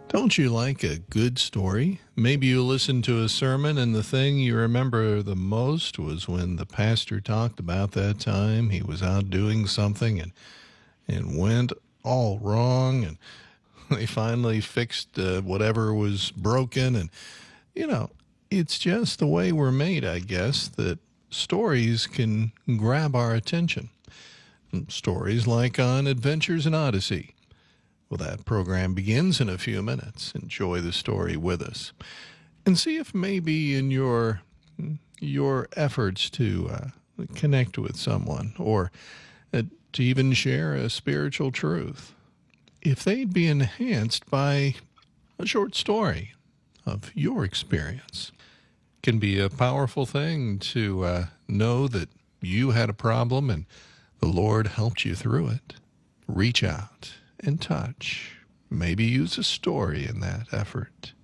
Don't you like a good story? Maybe you listened to a sermon and the thing you remember the most was when the pastor talked about that time he was out doing something and went all wrong and they finally fixed whatever was broken. And, you know, it's just the way we're made, I guess, that stories can grab our attention. Stories like on Adventures in Odyssey. Well, that program begins in a few minutes. Enjoy the story with us. And see if maybe in your efforts to connect with someone or to even share a spiritual truth, if they'd be enhanced by a short story of your experience. It can be a powerful thing to know that you had a problem and the Lord helped you through it. Reach out and touch. Maybe use a story in that effort.